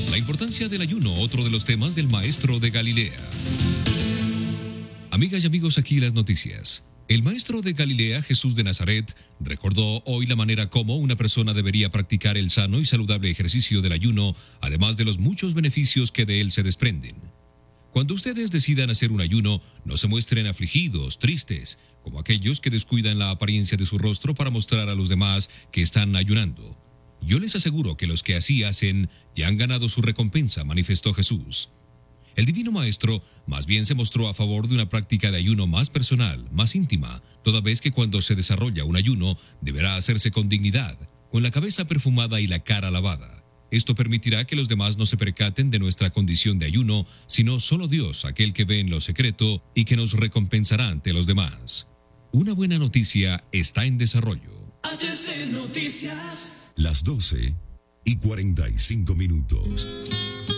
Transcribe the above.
La importancia del ayuno, otro de los temas del maestro de Galilea. Amigas y amigos, aquí las noticias. El maestro de Galilea, Jesús de Nazaret, recordó hoy la manera como una persona debería practicar el sano y saludable ejercicio del ayuno, además de los muchos beneficios que de él se desprenden. Cuando ustedes decidan hacer un ayuno, no se muestren afligidos, tristes, como aquellos que descuidan la apariencia de su rostro para mostrar a los demás que están ayunando. Yo les aseguro que los que así hacen ya han ganado su recompensa, manifestó Jesús. El Divino Maestro más bien se mostró a favor de una práctica de ayuno más personal, más íntima, toda vez que cuando se desarrolla un ayuno deberá hacerse con dignidad, con la cabeza perfumada y la cara lavada. Esto permitirá que los demás no se percaten de nuestra condición de ayuno, sino solo Dios, aquel que ve en lo secreto y que nos recompensará ante los demás. Una buena noticia está en desarrollo. HC Noticias. Las 12:45.